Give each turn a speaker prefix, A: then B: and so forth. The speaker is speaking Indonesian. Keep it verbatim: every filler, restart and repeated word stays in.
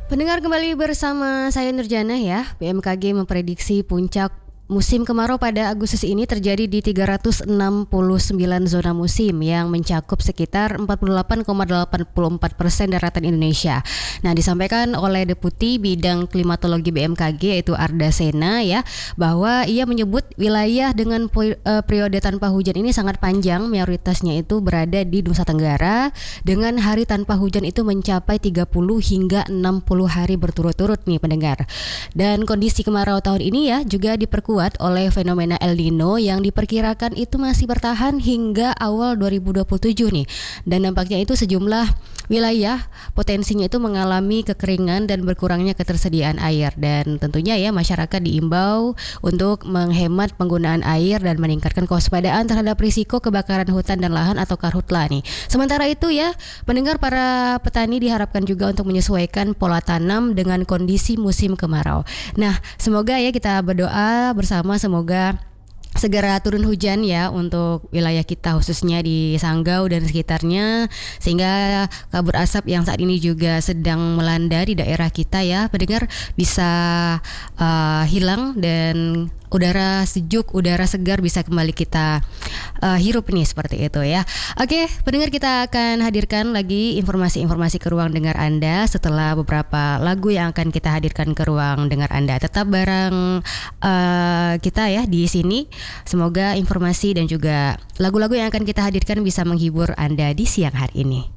A: Pendengar, kembali bersama saya Nurjana ya. B M K G memprediksi puncak musim kemarau pada Agustus ini terjadi di tiga ratus enam puluh sembilan zona musim yang mencakup sekitar empat puluh delapan koma delapan empat persen daratan Indonesia. Nah, disampaikan oleh Deputi Bidang Klimatologi B M K G yaitu Arda Sena ya, bahwa ia menyebut wilayah dengan periode tanpa hujan ini sangat panjang, mayoritasnya itu berada di Nusa Tenggara dengan hari tanpa hujan itu mencapai tiga puluh hingga enam puluh hari berturut-turut nih pendengar. Dan kondisi kemarau tahun ini ya juga diperkuat oleh fenomena El Nino yang diperkirakan itu masih bertahan hingga awal dua ribu dua puluh tujuh nih. Dan nampaknya itu sejumlah wilayah potensinya itu mengalami kekeringan dan berkurangnya ketersediaan air. Dan tentunya ya masyarakat diimbau untuk menghemat penggunaan air dan meningkatkan kewaspadaan terhadap risiko kebakaran hutan dan lahan atau karhutla nih. Sementara itu ya, pendengar, para petani diharapkan juga untuk menyesuaikan pola tanam dengan kondisi musim kemarau. Nah, semoga ya kita berdoa bersama semoga segera turun hujan ya untuk wilayah kita, khususnya di Sanggau dan sekitarnya, sehingga kabut asap yang saat ini juga sedang melanda di daerah kita ya pendengar bisa uh, hilang dan udara sejuk, udara segar bisa kembali kita uh, hirup nih, seperti itu ya. Oke, pendengar, kita akan hadirkan lagi informasi-informasi ke ruang dengar Anda setelah beberapa lagu yang akan kita hadirkan ke ruang dengar Anda. Tetap bareng uh, kita ya di sini. Semoga informasi dan juga lagu-lagu yang akan kita hadirkan bisa menghibur Anda di siang hari ini.